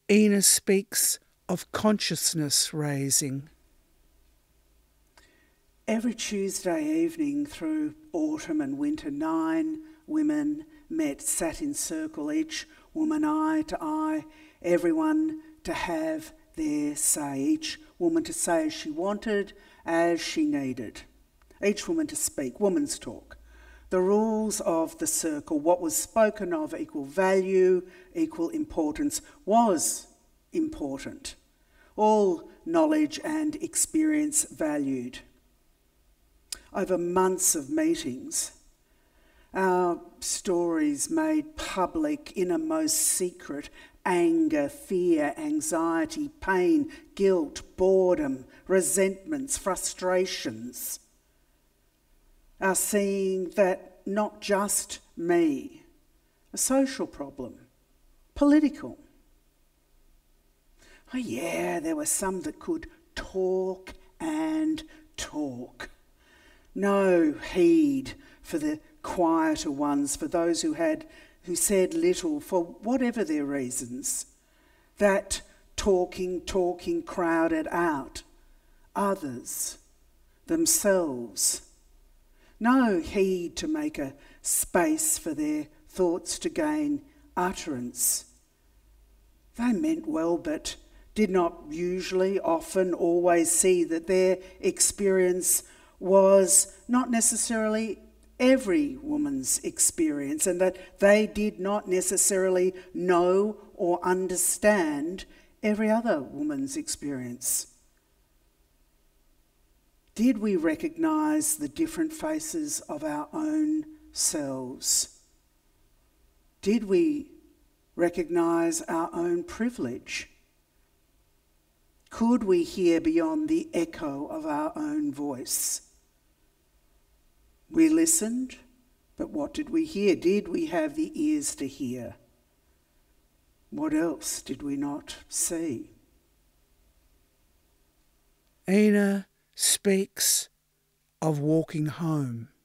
Ina speaks of consciousness raising. Every Tuesday evening through autumn and winter, 9 women sat in circle, each woman eye to eye, everyone to have their say, each woman to say as she wanted, as she needed. Each woman to speak, woman's talk. The rules of the circle, what was spoken of, equal value, equal importance, was important. All knowledge and experience valued. Over months of meetings, our stories made public, innermost secret, anger, fear, anxiety, pain, guilt, boredom, resentments, frustrations. Our seeing that not just me, a social problem, political. Oh yeah, there were some that could talk and talk. No heed for the quieter ones, for those who said little for whatever their reasons. That talking crowded out others, themselves. No heed to make a space for their thoughts to gain utterance. They meant well, but did not usually, often, always see that their experience was not necessarily every woman's experience, and that they did not necessarily know or understand every other woman's experience. Did we recognise the different faces of our own selves? Did we recognise our own privilege? Could we hear beyond the echo of our own voice? We listened, but what did we hear? Did we have the ears to hear? What else did we not see? Ina speaks of walking home.